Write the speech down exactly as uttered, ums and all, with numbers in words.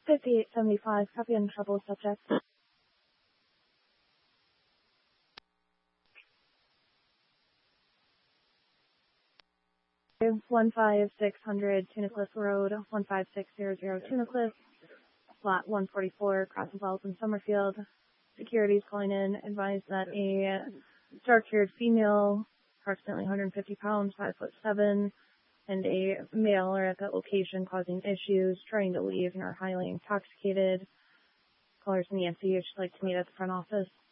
fifty-eight seventy-five, copy on trouble subject. one five six hundred Tunicliffe Road, one five six zero zero Tunicliffe, flat one forty-four, Crossing Falls in Summerfield. Security's calling in, advised that a dark-haired female, approximately one hundred fifty pounds, five foot seven, and a male are at that location causing issues, trying to leave and are highly intoxicated. Callers in the N C U should like to meet at the front office.